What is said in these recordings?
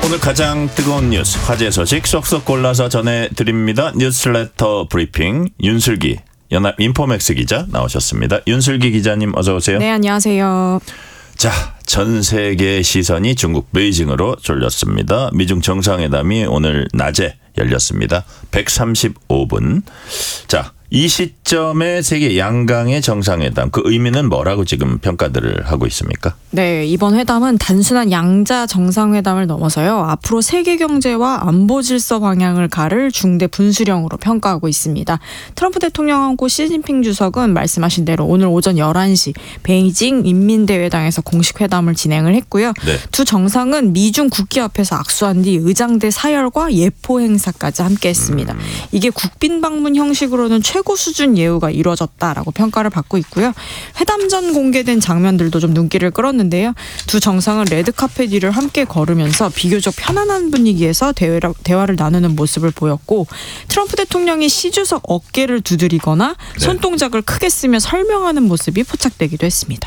오늘 가장 뜨거운 뉴스, 화제 소식 쏙쏙 골라서 전해드립니다. 뉴스레터 브리핑 윤슬기 연합 인포맥스 기자 나오셨습니다. 윤슬기 기자님 어서 오세요. 네, 안녕하세요. 자, 전 세계의 시선이 중국 베이징으로 쏠렸습니다. 미중 정상회담이 오늘 낮에 열렸습니다. 135분. 자, 이 시점에 세계 양강의 정상회담, 그 의미는 뭐라고 지금 평가들을 하고 있습니까? 네, 이번 회담은 단순한 양자 정상회담을 넘어서요. 앞으로 세계 경제와 안보 질서 방향을 가를 중대 분수령으로 평가하고 있습니다. 트럼프 대통령하고 시진핑 주석은 말씀하신 대로 오늘 오전 11시 베이징 인민대회당에서 공식 회담을 진행을 했고요. 네. 두 정상은 미중 국기 앞에서 악수한 뒤 의장대 사열과 예포 행사까지 함께했습니다. 이게 국빈 방문 형식으로는 최고 수준 예우가 이루어졌다라고 평가를 받고 있고요. 회담 전 공개된 장면들도 좀 눈길을 끌었는데요. 두 정상은 레드카펫 위를 함께 걸으면서 비교적 편안한 분위기에서 대화를 나누는 모습을 보였고, 트럼프 대통령이 시 주석 어깨를 두드리거나 손동작을 크게 쓰며 설명하는 모습이 포착되기도 했습니다.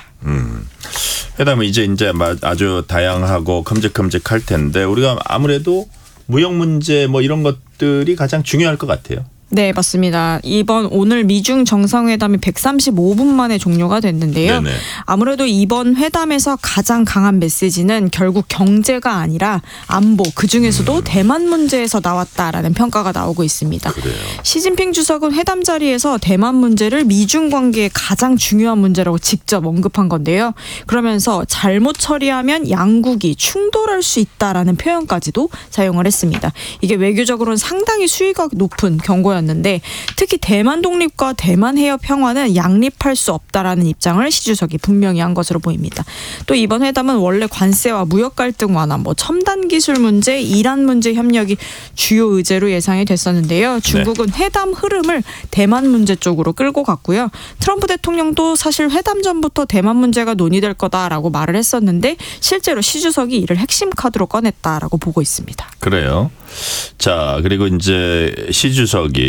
회담은 이제 아주 다양하고 큼직큼직할 텐데 우리가 아무래도 무역 문제 뭐 이런 것들이 가장 중요할 것 같아요. 네, 맞습니다. 오늘 미중 정상회담이 135분 만에 종료가 됐는데요. 네네. 아무래도 이번 회담에서 가장 강한 메시지는 결국 경제가 아니라 안보, 그중에서도 대만 문제에서 나왔다라는 평가가 나오고 있습니다. 그래요. 시진핑 주석은 회담 자리에서 대만 문제를 미중 관계의 가장 중요한 문제라고 직접 언급한 건데요. 그러면서 잘못 처리하면 양국이 충돌할 수 있다라는 표현까지도 사용을 했습니다. 이게 외교적으로는 상당히 수위가 높은 경고였는데, 특히 대만 독립과 대만 해협 평화는 양립할 수 없다라는 입장을 시 주석이 분명히 한 것으로 보입니다. 또 이번 회담은 원래 관세와 무역 갈등 완화, 첨단 기술 문제, 이란 문제 협력이 주요 의제로 예상이 됐었는데요. 중국은 회담 흐름을 대만 문제 쪽으로 끌고 갔고요. 트럼프 대통령도 사실 회담 전부터 대만 문제가 논의될 거다라고 말을 했었는데 실제로 시 주석이 이를 핵심 카드로 꺼냈다라고 보고 있습니다. 그래요. 자, 그리고 이제 시 주석이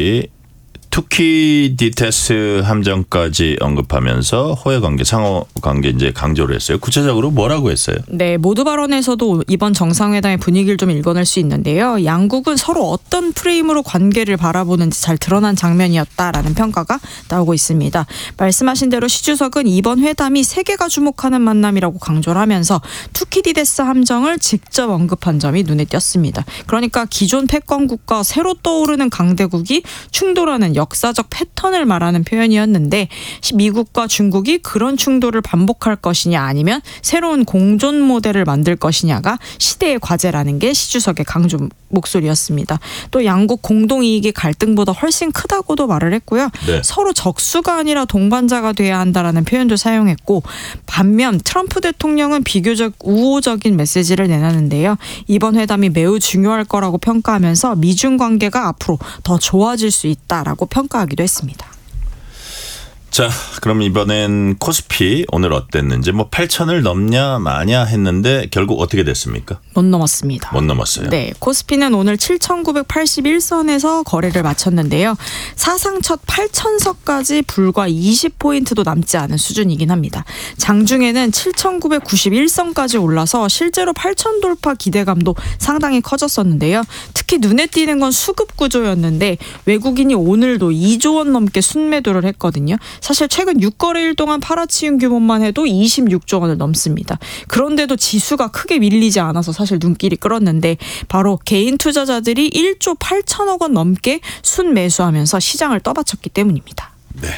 투키디테스 함정까지 언급하면서 호혜 관계, 상호 관계 이제 강조를 했어요. 구체적으로 뭐라고 했어요? 네, 모두 발언에서도 이번 정상회담의 분위기를 좀 읽어낼 수 있는데요. 양국은 서로 어떤 프레임으로 관계를 바라보는지 잘 드러난 장면이었다라는 평가가 나오고 있습니다. 말씀하신 대로 시 주석은 이번 회담이 세계가 주목하는 만남이라고 강조를 하면서 투키디테스 함정을 직접 언급한 점이 눈에 띄었습니다. 그러니까 기존 패권국과 새로 떠오르는 강대국이 충돌하는 역사적 패턴을 말하는 표현이었는데, 미국과 중국이 그런 충돌을 반복할 것이냐 아니면 새로운 공존 모델을 만들 것이냐가 시대의 과제라는 게 시 주석의 강조 목소리였습니다. 또 양국 공동이익이 갈등보다 훨씬 크다고도 말을 했고요. 네. 서로 적수가 아니라 동반자가 돼야 한다라는 표현도 사용했고, 반면 트럼프 대통령은 비교적 우호적인 메시지를 내놨는데요. 이번 회담이 매우 중요할 거라고 평가하면서 미중 관계가 앞으로 더 좋아질 수 있다라고 평가하기도 했습니다. 자, 그럼 이번엔 코스피 오늘 어땠는지 8,000을 넘냐 마냐 했는데 결국 어떻게 됐습니까? 못 넘었습니다. 못 넘었어요. 네, 코스피는 오늘 7,981선에서 거래를 마쳤는데요. 사상 첫 8,000선까지 불과 20포인트도 남지 않은 수준이긴 합니다. 장중에는 7,991선까지 올라서 실제로 8,000 돌파 기대감도 상당히 커졌었는데요. 특히 눈에 띄는 건 수급 구조였는데 외국인이 오늘도 2조 원 넘게 순매도를 했거든요. 사실 최근 6거래일 동안 팔아치운 규모만 해도 26조 원을 넘습니다. 그런데도 지수가 크게 밀리지 않아서 사실 눈길이 끌었는데 바로 개인 투자자들이 1조 8천억 원 넘게 순매수하면서 시장을 떠받쳤기 때문입니다. 네.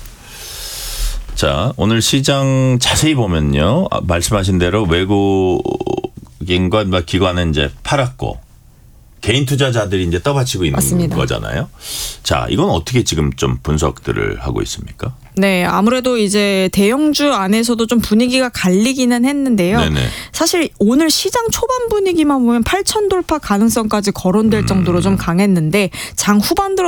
자, 오늘 시장 자세히 보면요. 말씀하신 대로 외국인과 기관은 이제 팔았고 개인 투자자들이 이제 떠받치고 있는 맞습니다. 거잖아요. 자, 이건 어떻게 지금 좀 분석들을 하고 있습니까? 네, 아무래도 이제 대형주 안에서도 좀 분위기가 갈리기는 했는데요. 네네. 사실 오늘 시장 초반 분위기만 보면 8,000 돌파 가능성까지 거론될 정도로 좀 강했는데 장 후반 들어